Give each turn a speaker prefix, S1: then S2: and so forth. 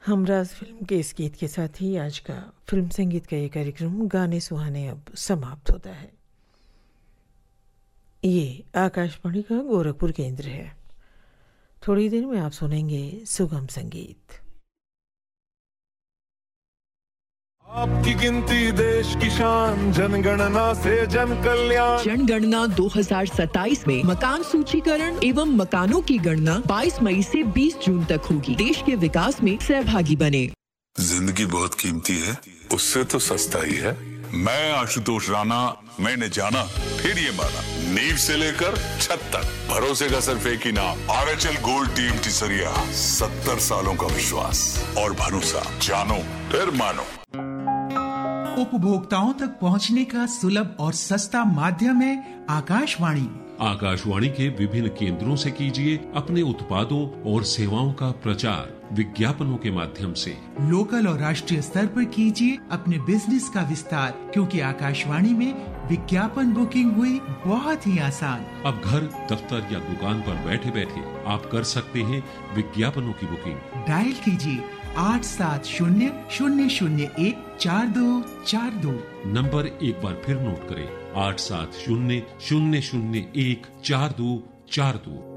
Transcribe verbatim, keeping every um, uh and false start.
S1: Humraaz film के इस गीत के साथ ही आज का फिल्म संगीत का ये कार्यक्रम गाने सुहाने अब समाप्त होता है। ये आकाशवाणी का गोरखपुर केंद्र है। थोड़ी देर में आप सुनेंगे सुगम संगीत।
S2: आपकी गिनती देश की शान, जनगणना से जन कल्याण।
S3: जनगणना दो हज़ार सत्ताईस में मकान सूचीकरण एवं मकानों की गणना बाईस मई से बीस जून तक होगी। देश के विकास में सहभागी बने।
S4: जिंदगी बहुत कीमती है, उससे तो सस्ता ही है। मैं आशुतोष राणा, मैंने जाना फिर ये माना, नींव से लेकर छत तक भरोसे का सिर्फ एक ही नाम, R H L gold team टिसरिया। सत्तर सालों का विश्वास और भरोसा, जानो फिर मानो।
S5: उपभोक्ताओं तक पहुंचने का सुलभ और सस्ता माध्यम है आकाशवाणी।
S6: आकाशवाणी के विभिन्न केंद्रों से कीजिए अपने उत्पादों और सेवाओं का प्रचार विज्ञापनों के माध्यम से।
S5: लोकल और राष्ट्रीय स्तर पर कीजिए अपने बिजनेस का विस्तार, क्योंकि आकाशवाणी में विज्ञापन बुकिंग हुई बहुत ही आसान।
S6: अब घर, दफ्तर या दुकान पर बैठे बैठे आप कर सकते हैं विज्ञापनों की बुकिंग।
S5: डायल कीजिए आठ सात शून्य शून्य शून्य एक चार दो चार दो।
S6: नंबर एक बार फिर नोट करें, आठ सात शून्य शून्य शून्य एक चार दो चार दो।